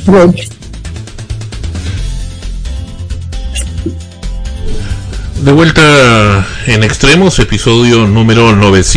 Hello. De vuelta en Extremos, episodio número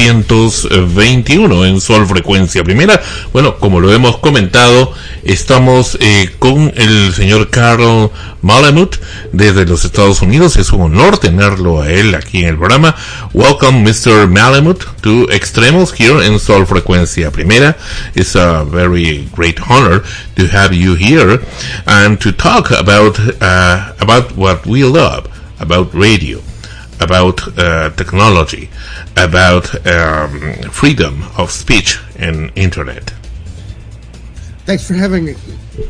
921 en Sol Frecuencia Primera. Bueno, como lo hemos comentado, estamos con el señor Carl Malamud desde los Estados Unidos. Es un honor tenerlo a él aquí en el programa. Welcome, Mr. Malamud, to Extremos here in Sol Frecuencia Primera. It's a very great honor to have you here and to talk about what we love. About radio, about technology, about freedom of speech and internet. Thanks for having me.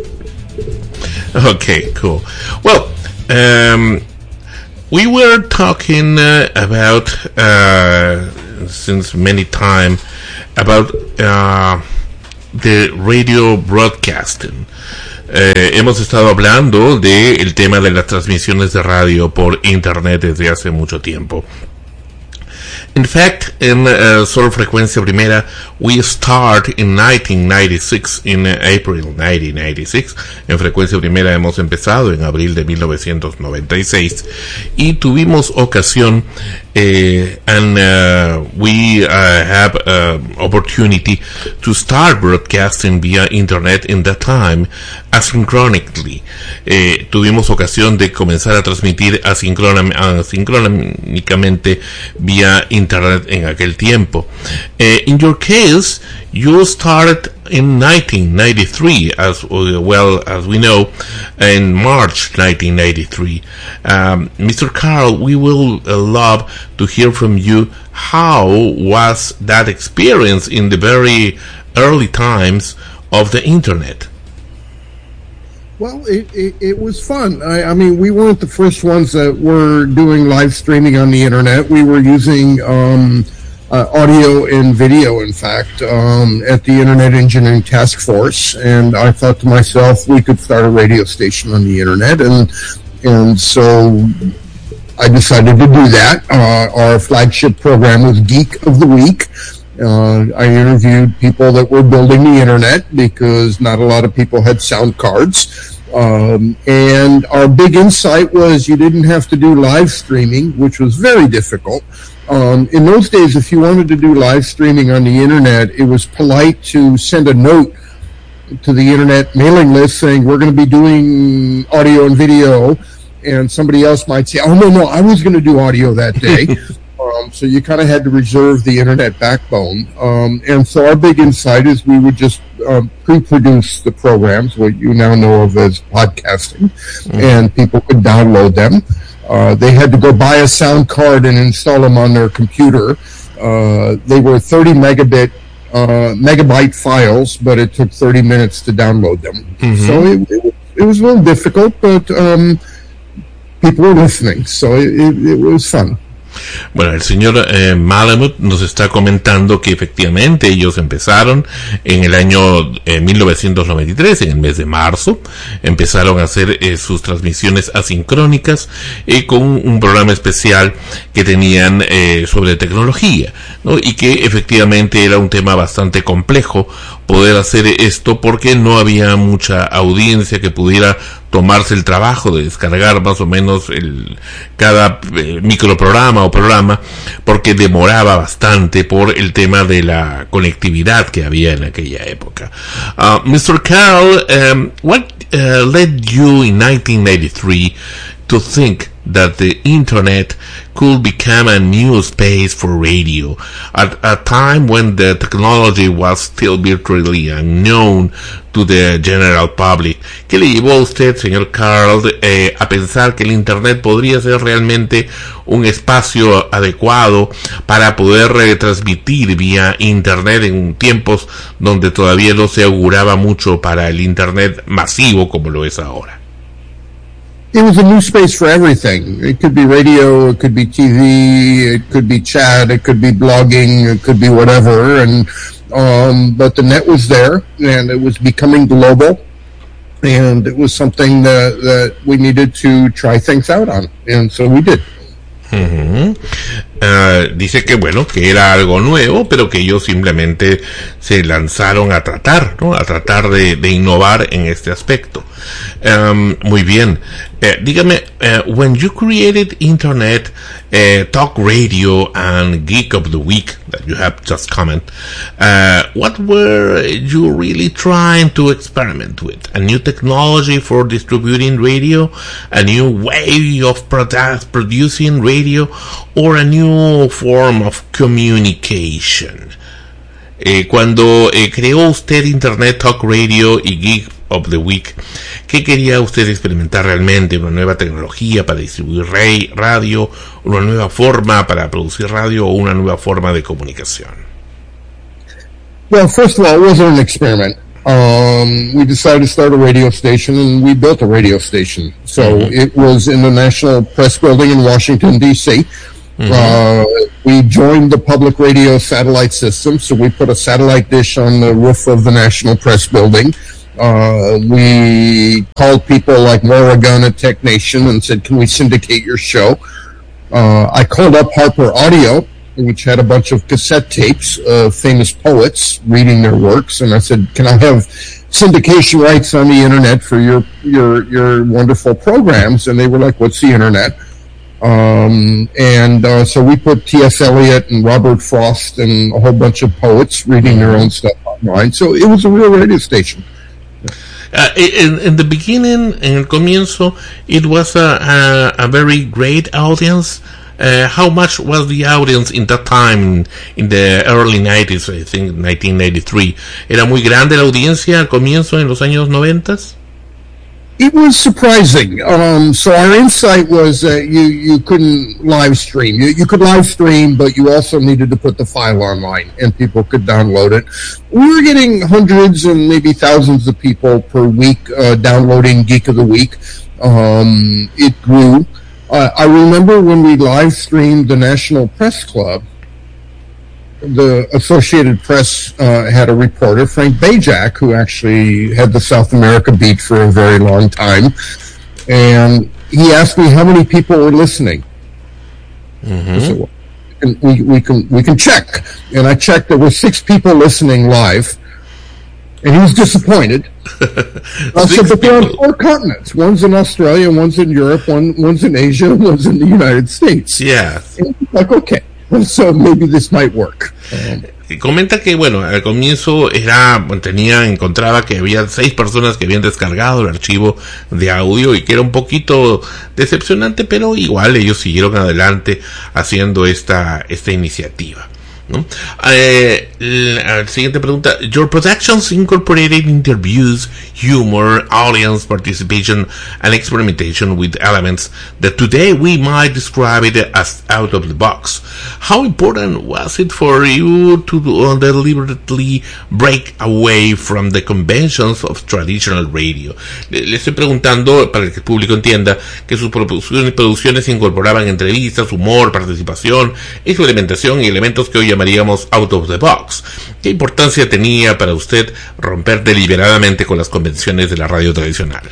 Okay, cool. Well, we were talking about since many time about the radio broadcasting. Hemos estado hablando del tema de las transmisiones de radio por internet desde hace mucho tiempo. In fact, in Sol Frecuencia Primera, we start in 1996, in April 1996. En Frecuencia Primera hemos empezado en abril de 1996 y tuvimos ocasión and we have opportunity to start broadcasting via internet in that time asynchronically. Tuvimos ocasión de comenzar a transmitir asincrónicamente vía internet en aquel tiempo. In your case, you started in 1993, as well as we know, in March 1993. Mr. Carl, we will love to hear from you. How was that experience in the very early times of the internet? Well, it was fun. I mean, we weren't the first ones that were doing live streaming on the internet. We were using audio and video, in fact, at the Internet Engineering Task Force. And I thought to myself, we could start a radio station on the internet. And so I decided to do that. Our flagship program was Geek of the Week. I interviewed people that were building the internet because not a lot of people had sound cards. And our big insight was you didn't have to do live streaming, which was very difficult. In those days, if you wanted to do live streaming on the internet, it was polite to send a note to the internet mailing list saying, we're going to be doing audio and video. And somebody else might say, oh, no, I was going to do audio that day. So you kind of had to reserve the internet backbone. And so our big insight is we would just pre-produce the programs, what you now know of as podcasting, and people could download them. They had to go buy a sound card and install them on their computer. They were 30 megabyte files, but it took 30 minutes to download them. Mm-hmm. So it was a little difficult, but people were listening, so it was fun. Bueno, el señor Malamud nos está comentando que efectivamente ellos empezaron en el año 1993, en el mes de marzo, empezaron a hacer sus transmisiones asincrónicas con un programa especial que tenían sobre tecnología, ¿no? Y que efectivamente era un tema bastante complejo poder hacer esto porque no había mucha audiencia que pudiera tomarse el trabajo de descargar más o menos cada microprograma o programa, porque demoraba bastante por el tema de la conectividad que había en aquella época. Mr. Carl, what led you in 1993 to think that the internet could become a new space for radio at a time when the technology was still virtually unknown to the general public? ¿Qué le llevó a usted, señor Carl, a pensar que el internet podría ser realmente un espacio adecuado para poder transmitir vía internet en tiempos donde todavía no se auguraba mucho para el internet masivo como lo es ahora? It was a new space for everything. It could be radio, it could be TV, it could be chat, it could be blogging, it could be whatever. And but the net was there, and it was becoming global, and it was something that we needed to try things out on, and so we did. Uh-huh. Dice que bueno, que era algo nuevo, pero que ellos simplemente se lanzaron a tratar, ¿no? A tratar de innovar en este aspecto. Muy bien. Dígame, when you created Internet Talk Radio and Geek of the Week that you have just commented, what were you really trying to experiment with? A new technology for distributing radio, a new way of producing radio, or a new form of communication? Cuando creó usted Internet Talk Radio y Geek of the Week, ¿qué quería usted experimentar realmente? ¿Una nueva tecnología para distribuir radio, una nueva forma para producir radio o una nueva forma de comunicación? Well, first of all, it wasn't an experiment. We decided to start a radio station, and we built a radio station. So it was in the National Press Building in Washington, D.C. We joined the public radio satellite system, so we put a satellite dish on the roof of the National Press Building. We called people like Maura Gunn at Tech Nation and said, can we syndicate your show? I called up Harper Audio, which had a bunch of cassette tapes of famous poets reading their works, and I said, can I have syndication rights on the internet for your wonderful programs? And they were like, what's the internet? So we put T.S. Eliot and Robert Frost and a whole bunch of poets reading their own stuff online. So it was a real radio station. In the beginning, en el comienzo, it was a very great audience. How much was the audience in that time, in the early 90s, I think 1993? ¿Era muy grande la audiencia al comienzo en los años 90? It was surprising. So our insight was that you couldn't live stream. You could live stream, but you also needed to put the file online, and people could download it. We were getting hundreds and maybe thousands of people per week downloading Geek of the Week. It grew. I remember when we live streamed the National Press Club, the Associated Press had a reporter, Frank Bajak, who actually had the South America beat for a very long time, and he asked me how many people were listening. I said, well, we can check, and I checked. There were 6 people listening live, and he was disappointed. I said, but they're on 4 continents. One's in Australia, one's in Europe, one's in Asia, one's in the United States. Yeah. And he's like, okay. So maybe this might work. Comenta que, bueno, al comienzo encontraba que había 6 personas que habían descargado el archivo de audio y que era un poquito decepcionante, pero igual ellos siguieron adelante haciendo esta iniciativa, ¿no? La siguiente pregunta. Your productions incorporated interviews, humor, audience participation, and experimentation with elements that today we might describe it as out of the box. How important was it for you to deliberately break away from the conventions of traditional radio? Le estoy preguntando, para que el público entienda, que sus producciones incorporaban entrevistas, humor, participación, experimentación y elementos que hoy llamaríamos out of the box. ¿Qué importancia tenía para usted romper deliberadamente con las convenciones de la radio tradicional?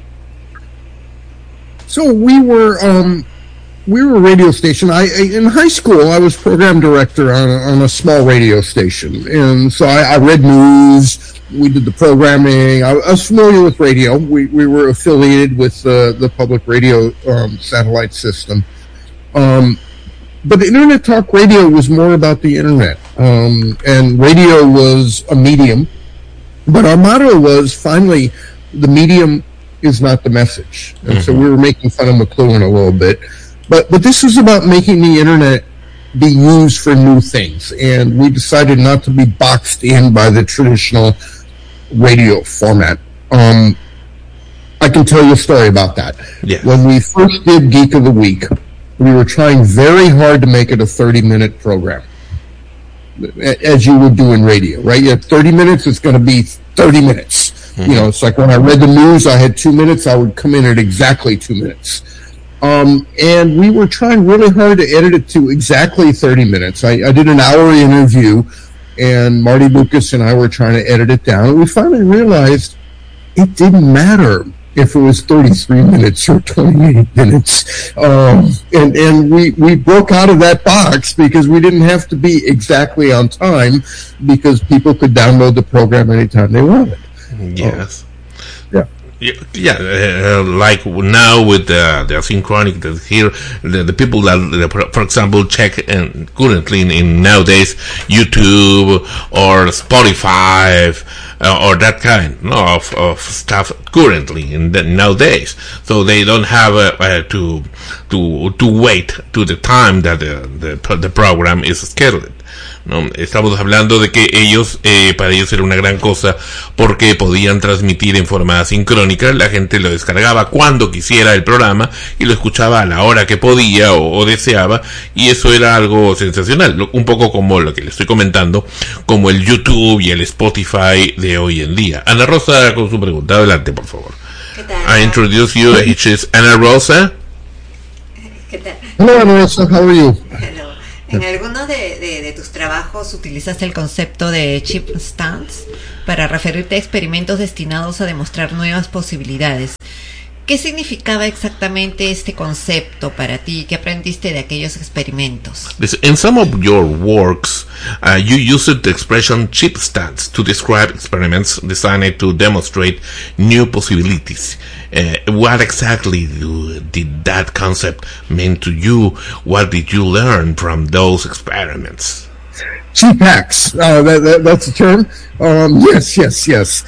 So we were a radio station. In high school, I was program director on a small radio station, and so I read news. We did the programming. I was familiar with radio. We were affiliated with the public radio satellite system. But Internet Talk Radio was more about the internet, and radio was a medium. But our motto was, finally, the medium is not the message. And so we were making fun of McLuhan a little bit. But this was about making the internet be used for new things. And we decided not to be boxed in by the traditional radio format. I can tell you a story about that. Yes. When we first did Geek of the Week, we were trying very hard to make it a 30-minute program, as you would do in radio, right? You have 30 minutes, it's going to be 30 minutes. You know, it's like when I read the news, I had 2 minutes, I would come in at exactly 2 minutes. And we were trying really hard to edit it to exactly 30 minutes. I did an hour interview, and Marty Lucas and I were trying to edit it down, and we finally realized it didn't matter. if it was 33 minutes or 28 minutes. And we broke out of that box because we didn't have to be exactly on time because people could download the program anytime they wanted. Yes. Yeah. Like now with the synchronic that here, the people that, for example, check and currently in nowadays YouTube or Spotify or that kind of stuff currently nowadays, so they don't have to wait to the time that the program is scheduled. ¿No? Estamos hablando de que ellos, para ellos era una gran cosa porque podían transmitir en forma sincrónica, la gente lo descargaba cuando quisiera el programa y lo escuchaba a la hora que podía o deseaba, y eso era algo sensacional, un poco como lo que le estoy comentando, como el YouTube y el Spotify de hoy en día. Ana Rosa con su pregunta, adelante por favor. ¿Qué tal? I introduce you, which is Ana Rosa. ¿Qué tal? Hello, Ana Rosa, how are you? Hello. En algunos de tus trabajos utilizaste el concepto de chip stunts para referirte a experimentos destinados a demostrar nuevas posibilidades. ¿Qué significaba exactamente este concepto para ti? ¿Qué aprendiste de aquellos experimentos? In some of your works, you used the expression chip stunts to describe experiments designed to demonstrate new possibilities. What exactly did that concept mean to you? What did you learn from those experiments? Cheap hacks. That's the term. Yes.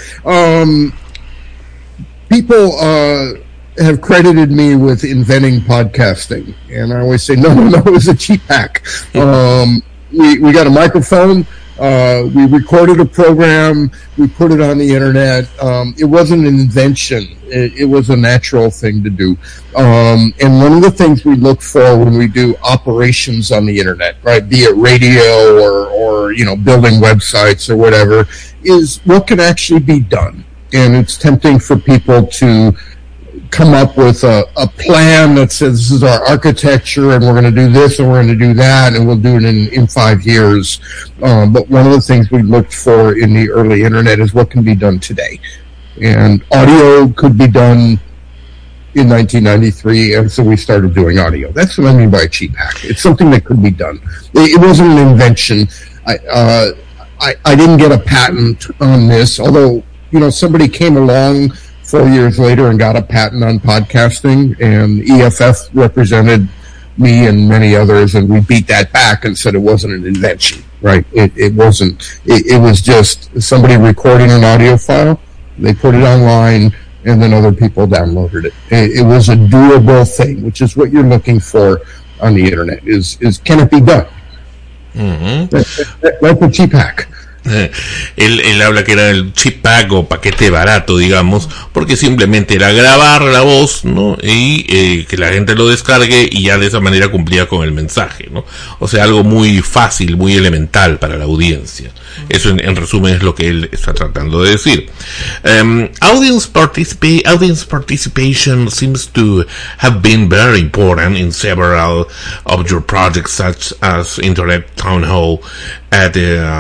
People have credited me with inventing podcasting, and I always say, no, it was a cheap hack. We got a microphone, we recorded a program, we put it on the internet. It wasn't an invention. It was a natural thing to do. And one of the things we look for when we do operations on the internet, right, be it radio or building websites or whatever, is what can actually be done. And it's tempting for people to come up with a plan that says this is our architecture and we're going to do this and we're going to do that and we'll do it in 5 years. But one of the things we looked for in the early internet is what can be done today. And audio could be done in 1993, and so we started doing audio. That's what I mean by a cheap hack. It's something that could be done. It wasn't an invention. I didn't get a patent on this, although, somebody came along 4 years later and got a patent on podcasting, and EFF represented me and many others, and we beat that back and said it wasn't an invention, right? It wasn't. It was just somebody recording an audio file, they put it online, and then other people downloaded it. It was a doable thing, which is what you're looking for on the internet, is can it be done? Mm-hmm. That's a cheap hack. Él habla que era el chip pack o paquete barato, digamos, porque simplemente era grabar la voz, ¿no? Y que la gente lo descargue y ya de esa manera cumplía con el mensaje, ¿no? O sea, algo muy fácil, muy elemental para la audiencia. Eso en resumen es lo que él está tratando de decir. Audience participation seems to have been very important in several of your projects, such as Internet Town Hall. At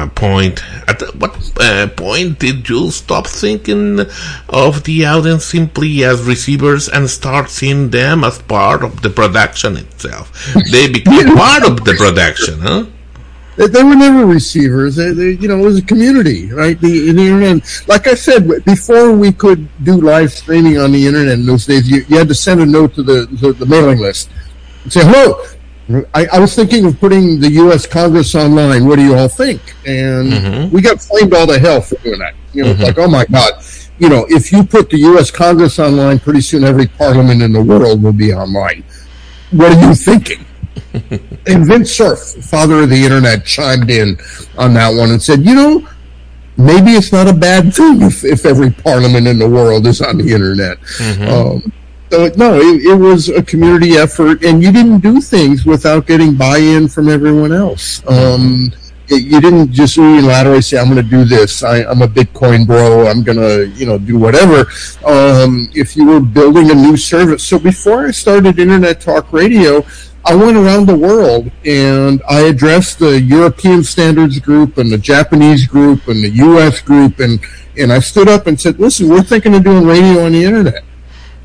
what point did you stop thinking of the audience simply as receivers and start seeing them as part of the production itself? They became part of the production, huh? They were never receivers. They it was a community, right? The internet, like I said, before we could do live streaming on the internet in those days, you had to send a note to the mailing list and say, hello, I was thinking of putting the U.S. Congress online. What do you all think? And we got flamed all to hell for doing that. It's like, oh my God. If you put the U.S. Congress online, pretty soon every parliament in the world will be online. What are you thinking? And Vint Cerf, father of the internet, chimed in on that one and said, maybe it's not a bad thing if every parliament in the world is on the internet. So, no, it was a community effort, and you didn't do things without getting buy-in from everyone else. You didn't just unilaterally say, I'm going to do this. I'm a Bitcoin bro. I'm going to, do whatever. If you were building a new service. So before I started Internet Talk Radio, I went around the world and I addressed the European Standards Group and the Japanese group and the U.S. group, and I stood up and said, listen, we're thinking of doing radio on the internet.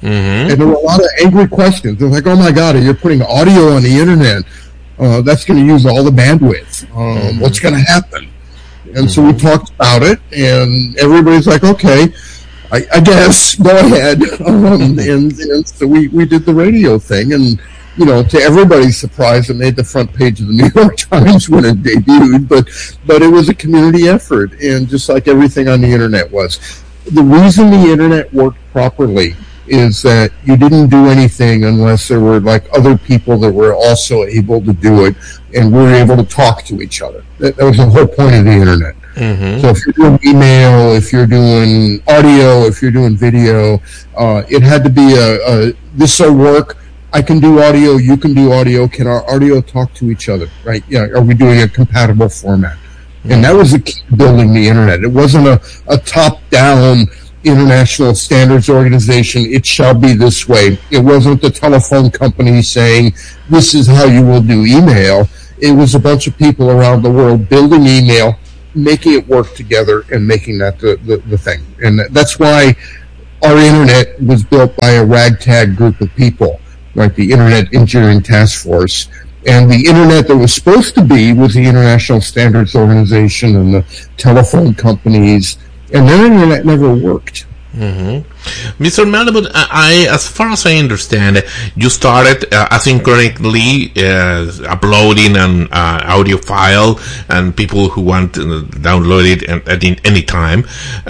And there were a lot of angry questions. They're like, oh my God, you're putting audio on the internet. That's going to use all the bandwidth. What's going to happen? And so we talked about it, and everybody's like, okay, I guess, go ahead. And so we did the radio thing, and, you know, to everybody's surprise, it made the front page of the New York Times when it debuted, but it was a community effort, and just like everything on the internet was. The reason the internet worked properly is that you didn't do anything unless there were like other people that were also able to do it, and we were able to talk to each other. That was the whole point of the internet. So if you're doing email, if you're doing audio, if you're doing video, it had to be this will work. I can do audio, you can do audio. Can our audio talk to each other, right? Yeah, are we doing a compatible format? And that was the key to building the internet. It wasn't a top-down international standards organization, it shall be this way. It wasn't the telephone company saying, this is how you will do email. It was a bunch of people around the world building email, making it work together, and making that the thing. And that's why our internet was built by a ragtag group of people, like the Internet Engineering Task Force. And the internet that was supposed to be was the International Standards Organization and the telephone companies, and their internet never worked. Mr. Malamud, as far as I understand, you started asynchronously uploading an audio file, and people who want to download it at any time.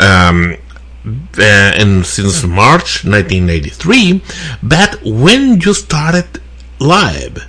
And since March 1983, but when you started live?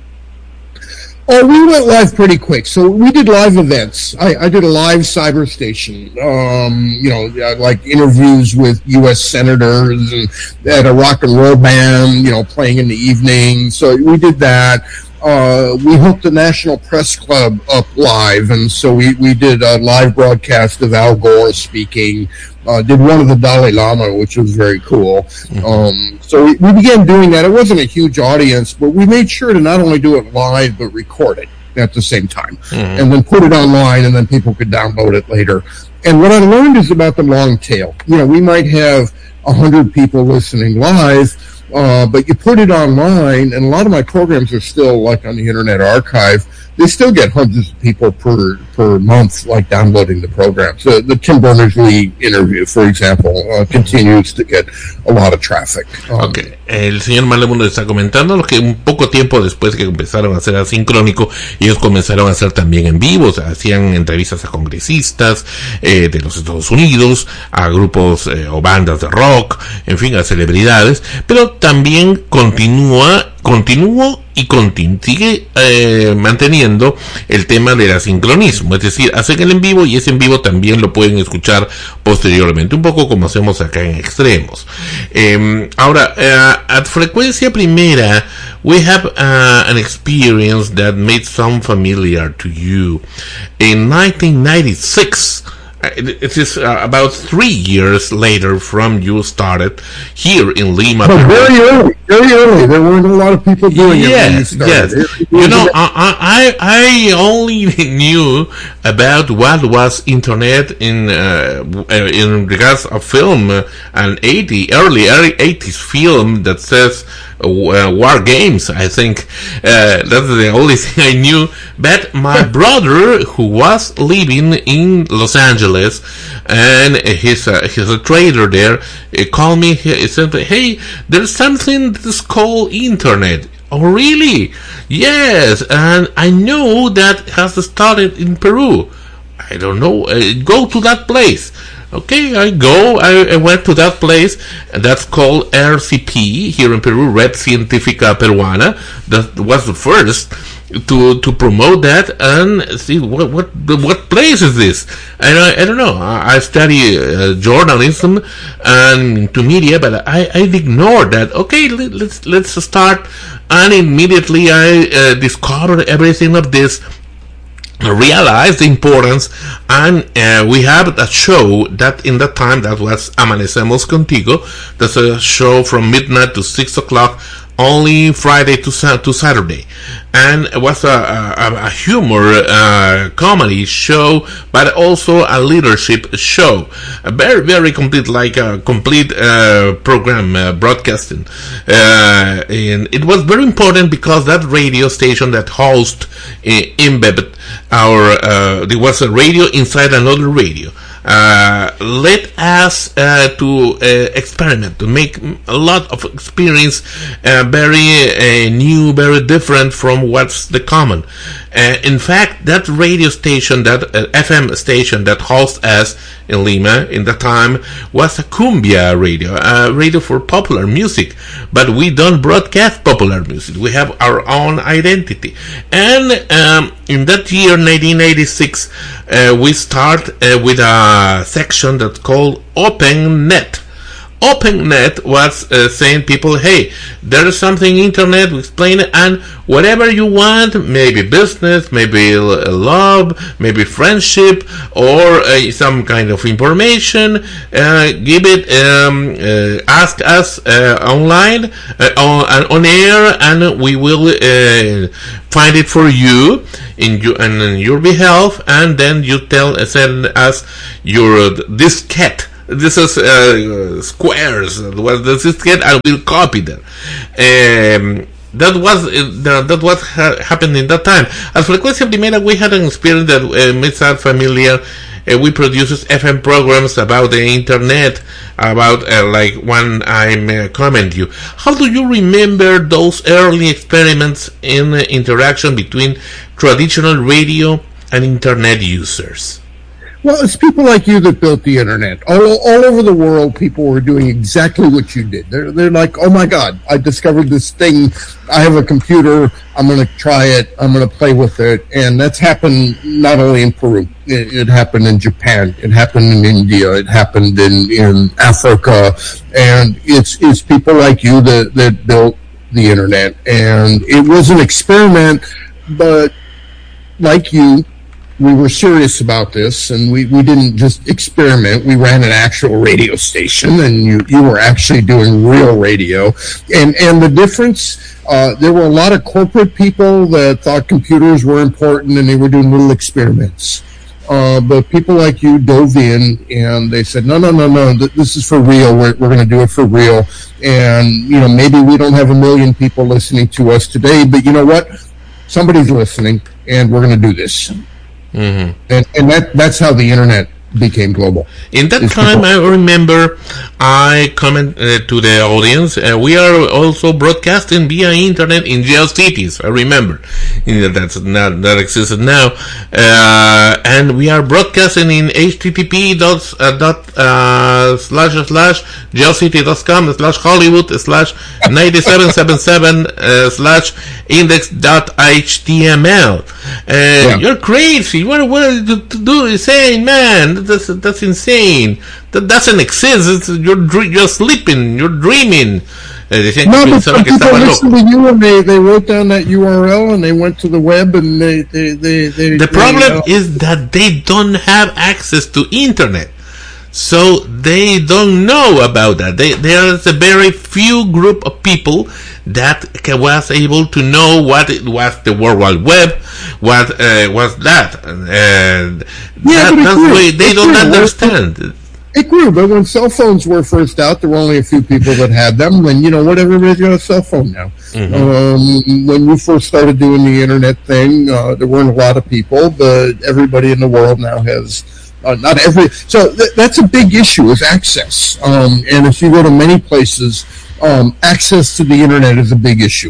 Oh, we went live pretty quick. So we did live events. I did a live cyber station, you know, like interviews with U.S. senators and at a rock and roll band, you know, playing in the evening. So we did that. We hooked the National Press Club up live, and so we did a live broadcast of Al Gore speaking. Did one of the Dalai Lama, which was very cool. So we began doing that. It wasn't a huge audience, but we made sure to not only do it live, but record it at the same time. And then put it online, and then people could download it later. And what I learned is about the long tail. You know, we might have 100 people listening live, but you put it online, and a lot of my programs are still like on the Internet Archive. They still get hundreds of people per month, like downloading the program. So the Tim Berners-Lee interview, for example, continues to get a lot of traffic. Okay. El señor Malamud está comentando que un poco tiempo después que empezaron a hacer asincrónico, ellos comenzaron a hacer también en vivo, hacían entrevistas a congresistas de los Estados Unidos, a grupos o bandas de rock, en fin, a celebridades, pero también continuó y sigue manteniendo el tema del asincronismo, es decir, hacen el en vivo y ese en vivo también lo pueden escuchar posteriormente, un poco como hacemos acá en Extremos. Ahora, at Frecuencia Primera, we have an experience that may sound familiar to you. In 1996, it is about 3 years later from you started here in Lima. But very early. There weren't a lot of people doing it when you started. Yes. You know, I only knew about what was internet in regards of film, an early 80s film that says War Games. I think that's the only thing I knew. But my brother, who was living in Los Angeles, and he's a trader there, called me. He said, "Hey, there's something that's called internet." Oh, really? Yes, and I know that has started in Peru. I don't know. Go to that place. Okay, I went to that place, and that's called RCP here in Peru, Red Científica Peruana. That was the first to promote that and see what place is this. And I don't know. I study journalism and to media, but I ignored that. Okay, let's start, and immediately I discovered everything of this. Realized the importance, and we have a show that in that time that was Amanecemos Contigo. That's a show from midnight to 6 o'clock only Friday to Saturday, and it was a humor comedy show, but also a leadership show. A very, very complete, like a complete program broadcasting. And it was very important because that radio station that hosts InBev, there was a radio inside another radio. Let us to experiment, to make a lot of experience, very new, very different from what's the common. In fact, that radio station, that FM station that hosts us in Lima in the time, was a cumbia radio, a radio for popular music. But we don't broadcast popular music. We have our own identity. And in that year, 1986, we start with a section that's called Open Net. Open Net was saying people, hey, there is something internet, we explain it, and whatever you want, maybe business, maybe love, maybe friendship, or some kind of information, give it, ask us online, on air, and we will find it for you in your behalf, and then you send us your diskette. This is squares. What does this get? I will copy them. That was happened in that time. At Frecuencia Primera, we had an experience that makes us familiar. We produces FM programs about the internet, about like one I comment you. How do you remember those early experiments in interaction between traditional radio and internet users? Well, it's people like you that built the internet. All over the world, people were doing exactly what you did. They're like, oh my God, I discovered this thing. I have a computer. I'm going to try it. I'm going to play with it. And that's happened not only in Peru. It happened in Japan. It happened in India. It happened in Africa. And it's people like you that built the internet. And it was an experiment, but like you, we were serious about this, and we didn't just experiment. We ran an actual radio station, and you were actually doing real radio. And the difference, there were a lot of corporate people that thought computers were important, and they were doing little experiments. But people like you dove in, and they said, no, this is for real. We're going to do it for real. And, maybe we don't have 1 million people listening to us today, but you know what? Somebody's listening, and we're going to do this. Mm-hmm. And that's how the internet became global. In that time, I remember I commented to the audience, we are also broadcasting via internet in GeoCities. I remember that exists now, and we are broadcasting in http://geocities.com/HTTP/hollywood/9077/index.html. You're crazy. What to do is saying, man, that's insane. That doesn't exist. You're sleeping. You're dreaming. No, but some people listened to you, and they wrote down that URL, and they went to the web, and they The problem is that they don't have access to internet, so they don't know about that. There's a very few group of people that was able to know what it was the World Wide Web, what was that, and that's why they don't understand. It grew, but when cell phones were first out, there were only a few people that had them, and everybody's got a cell phone now. Mm-hmm. When you first started doing the internet thing, there weren't a lot of people, but everybody in the world now has. So that's a big issue, is access. And if you go to many places, access to the internet is a big issue.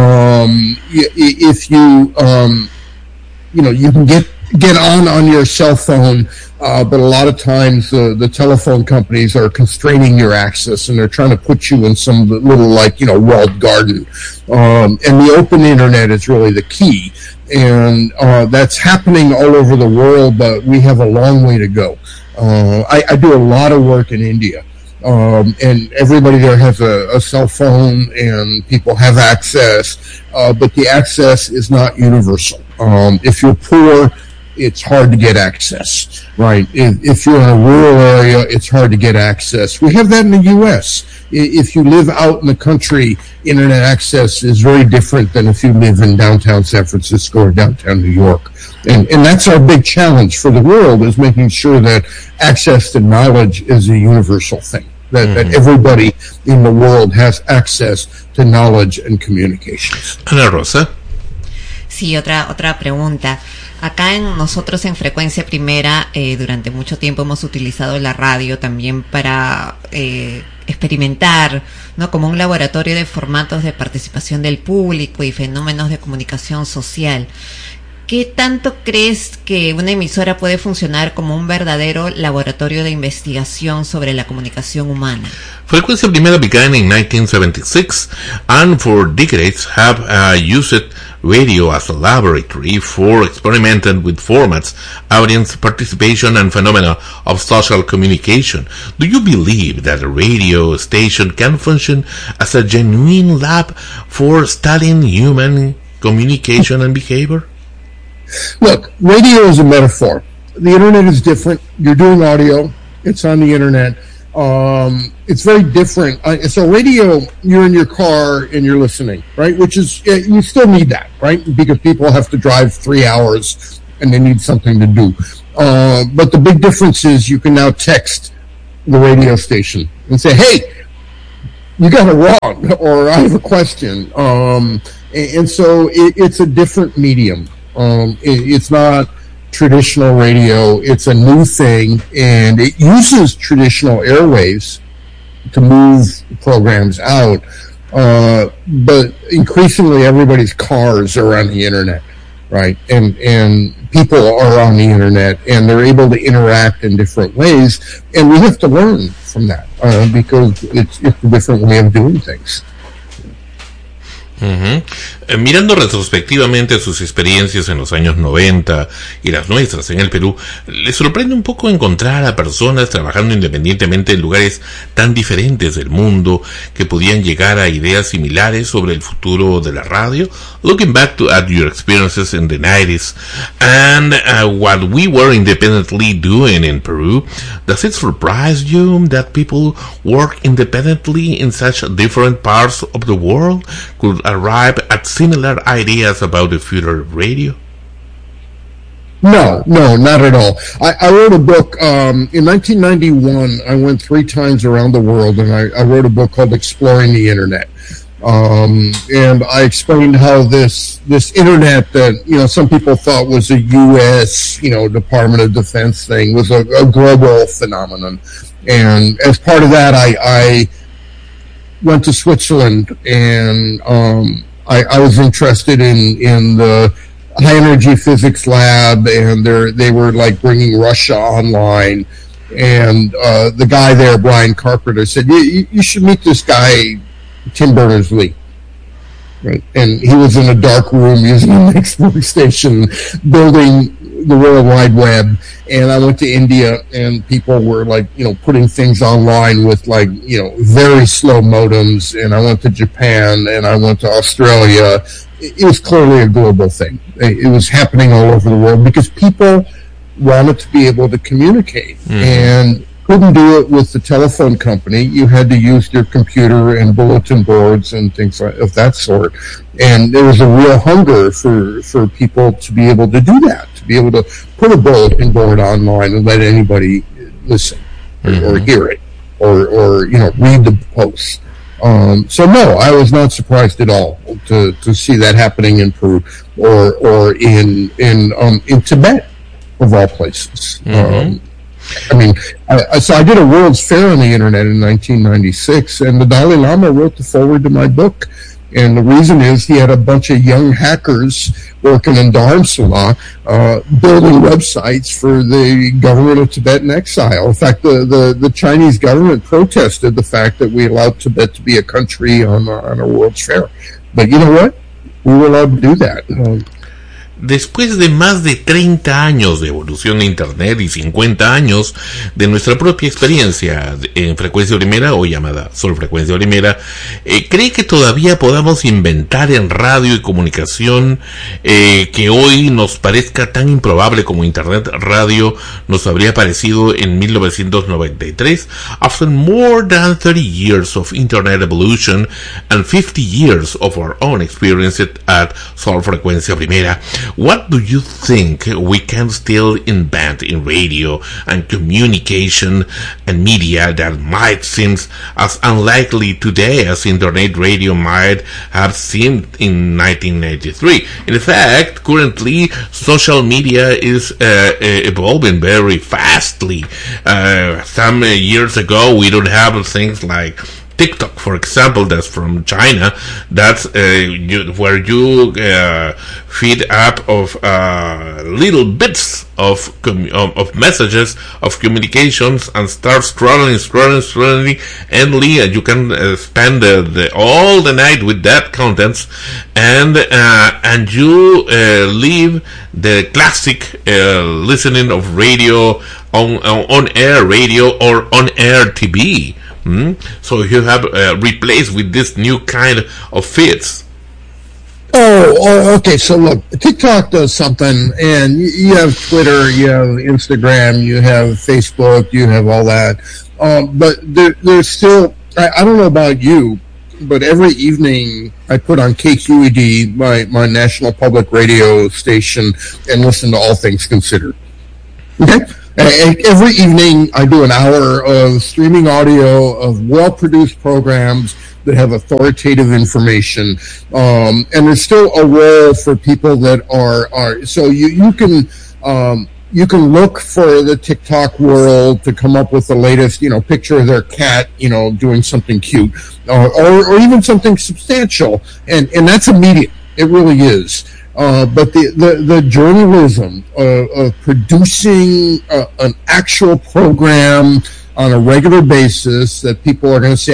If you, you can get on your cell phone, but a lot of times the telephone companies are constraining your access, and they're trying to put you in some little, walled garden. And the open internet is really the key. And that's happening all over the world, but we have a long way to go. I do a lot of work in India, and everybody there has a cell phone, and people have access, but the access is not universal. If you're poor, it's hard to get access, right? If you're in a rural area, it's hard to get access. We have that in the U.S. If you live out in the country, internet access is very different than if you live in downtown San Francisco or downtown New York. And that's our big challenge for the world, is making sure that access to knowledge is a universal thing. That everybody in the world has access to knowledge and communications. Ana Rosa. Sí, otra pregunta. Acá nosotros en Frecuencia Primera durante mucho tiempo hemos utilizado la radio también para experimentar, ¿no? Como un laboratorio de formatos de participación del público y fenómenos de comunicación social. ¿Qué tanto crees que una emisora puede funcionar como un verdadero laboratorio de investigación sobre la comunicación humana? Frecuencia Primera began in 1976 and for decades have used radio as a laboratory for experimenting with formats, audience participation and phenomena of social communication. Do you believe that a radio station can function as a genuine lab for studying human communication and behavior? Look, radio is a metaphor. The internet is different. You're doing audio. It's on the internet. It's very different. So radio, you're in your car and you're listening, right? Which is, you still need that, right? Because people have to drive 3 hours and they need something to do. But the big difference is you can now text the radio station and say, hey, you got it wrong, or I have a question. And so it's a different medium. It's not traditional radio. It's a new thing, and it uses traditional airwaves to move programs out. But increasingly, everybody's cars are on the internet, right? And people are on the internet, and they're able to interact in different ways. And we have to learn from that because it's a different way of doing things. Mirando retrospectivamente sus experiencias en los años 90 y las nuestras en el Perú, ¿le sorprende un poco encontrar a personas trabajando independientemente en lugares tan diferentes del mundo que podían llegar a ideas similares sobre el futuro de la radio? Looking back at your experiences in the 90s and what we were independently doing in Peru, does it surprise you that people work independently in such different parts of the world could arrive at similar ideas about the future of radio? No, not at all. I wrote a book in 1991. I went 3 times around the world, and I wrote a book called Exploring the Internet. And I explained how this internet that, some people thought was a U.S., Department of Defense thing was a global phenomenon. And as part of that, I went to Switzerland, and I was interested in the high energy physics lab, and they were like bringing Russia online. And the guy there, Brian Carpenter, said, you should meet this guy, Tim Berners-Lee. Right? And he was in a dark room using a Next workstation, building the World Wide Web. And I went to India, and people were like, putting things online with very slow modems. And I went to Japan, and I went to Australia. It was clearly a global thing. It was happening all over the world because people wanted to be able to communicate and couldn't do it with the telephone company. You had to use your computer and bulletin boards and things of that sort. And there was a real hunger for people to be able to do that, to be able to put a bulletin board online and let anybody listen or hear it or read the posts. So no, I was not surprised at all to see that happening in Peru or in Tibet, of all places. So I did a World's Fair on the internet in 1996, and the Dalai Lama wrote the foreword to my book. And the reason is he had a bunch of young hackers working in Dharamsala, building websites for the government of Tibet in exile. In fact, the Chinese government protested the fact that we allowed Tibet to be a country on a World's Fair. But you know what? We were allowed to do that. Después de más de 30 años de evolución de Internet y 50 años de nuestra propia experiencia en frecuencia primera, o llamada solo frecuencia primera, ¿cree que todavía podamos inventar en radio y comunicación que hoy nos parezca tan improbable como Internet radio nos habría parecido en 1993? After more than 30 years of Internet evolution and 50 years of our own experience at solo frecuencia primera, what do you think we can still invent in radio and communication and media that might seem as unlikely today as Internet radio might have seemed in 1983? In fact, currently, social media is evolving very fastly. Some years ago, we don't have things like TikTok, for example, that's from China. That's where you feed up of little bits of messages, of communications, and start scrolling endlessly, and you can spend all the night with that contents, and you leave the classic listening of radio on air radio or on air TV. So you have replaced with this new kind of feeds. Oh, okay. So look, TikTok does something, and you have Twitter, you have Instagram, you have Facebook, you have all that. But there's still, I don't know about you, but every evening I put on KQED, my national public radio station, and listen to All Things Considered. Okay? Every evening I do an hour of streaming audio of well-produced programs that have authoritative information. And there's still a role for people that are so you can look for the TikTok world to come up with the latest, picture of their cat, doing something cute, or even something substantial. And that's immediate. It really is. But the journalism of producing an actual program on a regular basis that people are going to say,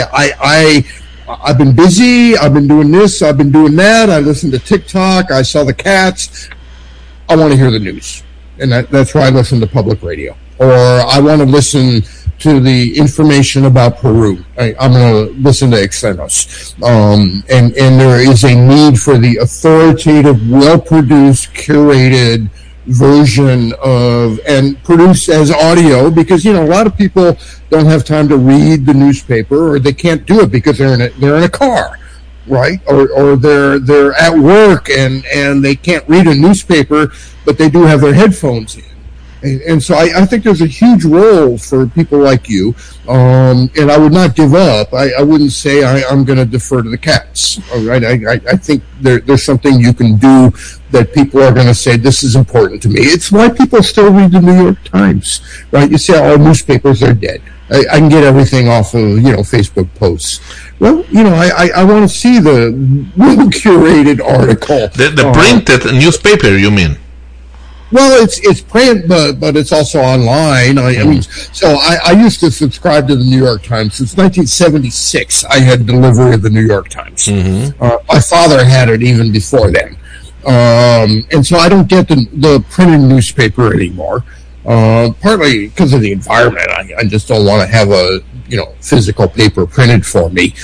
I've been busy, I've been doing this, I've been doing that, I listened to TikTok, I saw the cats, I want to hear the news. And that's why I listen to public radio. Or I want to listen to the information about Peru. I'm going to listen to Excenos. And there is a need for the authoritative, well-produced, curated version of, and produced as audio, because, a lot of people don't have time to read the newspaper, or they can't do it because they're in a car, right? Or they're at work and they can't read a newspaper, but they do have their headphones in. And so I think there's a huge role for people like you, and I would not give up. I wouldn't say I'm going to defer to the cats. All right, I think there's something you can do that people are going to say, this is important to me. It's why people still read the New York Times, right? You say all newspapers are dead. I can get everything off of Facebook posts. Well, I want to see the well-curated article. The printed newspaper, you mean? Well, it's print, but it's also online. I mean, so I used to subscribe to the New York Times since 1976. I had delivery of the New York Times. My father had it even before then, and so I don't get the printed newspaper anymore. Partly because of the environment. I just don't want to have a physical paper printed for me.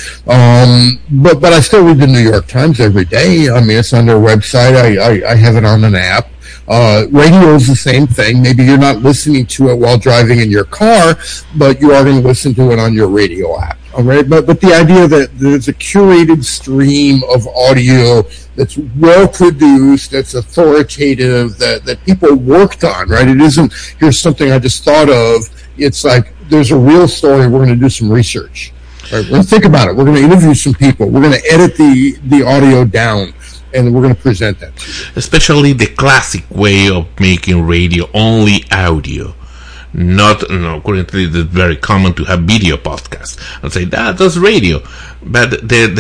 But I still read the New York Times every day. I mean, it's on their website. I have it on an app. Radio is the same thing. Maybe you're not listening to it while driving in your car, but you are going to listen to it on your radio app. All right, but the idea that there's a curated stream of audio that's well produced, that's authoritative, that people worked on. Right, it isn't here's something I just thought of. It's like there's a real story. We're going to do some research. Right, we're going to think about it. We're going to interview some people. We're going to edit the audio down. And we're going to present that to you. Especially the classic way of making radio, only audio. Currently it's very common to have video podcasts and say that's radio. But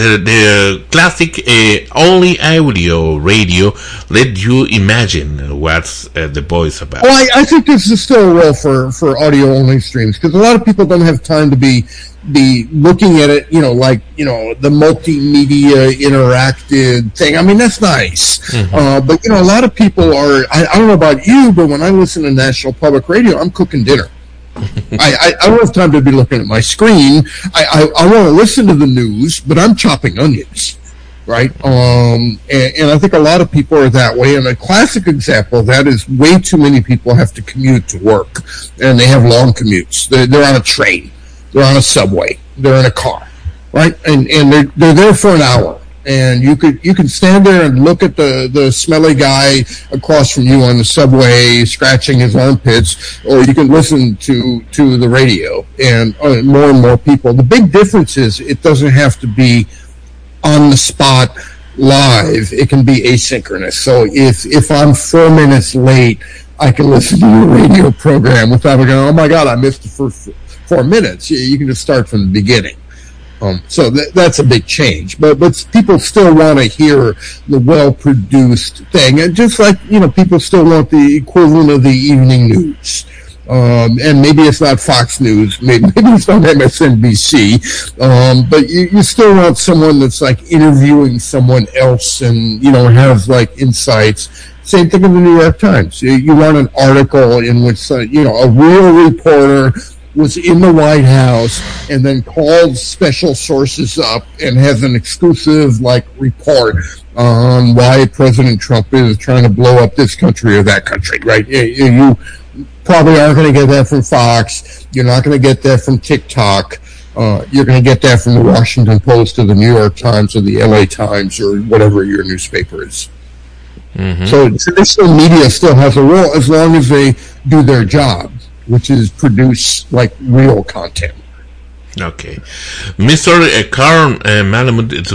the classic only audio radio let you imagine what's the voice about. Well, I think this is still a role for audio only streams, because a lot of people don't have time to be the looking at it, like, the multimedia interactive thing. I mean, that's nice. Mm-hmm. But, a lot of people are, I don't know about you, but when I listen to National Public Radio, I'm cooking dinner. I don't have time to be looking at my screen. I want to listen to the news, but I'm chopping onions. Right? And I think a lot of people are that way. And a classic example of that is way too many people have to commute to work. And they have long commutes. They're on a train. They're on a subway. They're in a car. Right? And they're there for an hour. And you can stand there and look at the smelly guy across from you on the subway scratching his armpits, or you can listen to the radio. And more people. The big difference is it doesn't have to be on the spot live. It can be asynchronous. So if I'm 4 minutes late, I can listen to your radio program without going, oh my God, I missed the first 4 minutes. You can just start from the beginning. So that's a big change. But people still want to hear the well-produced thing. And just like, people still want the equivalent of the evening news. And maybe it's not Fox News, maybe it's not MSNBC, but you still want someone that's like interviewing someone else and, has like insights. Same thing in the New York Times. You want an article in which, a real reporter was in the White House and then called special sources up and has an exclusive, report on why President Trump is trying to blow up this country or that country, right? You probably aren't going to get that from Fox. You're not going to get that from TikTok. You're going to get that from the Washington Post or the New York Times or the LA Times or whatever your newspaper is. Mm-hmm. So traditional media still has a role as long as they do their job, which is produce real content. Okay. Mr. Carl Malamud, it's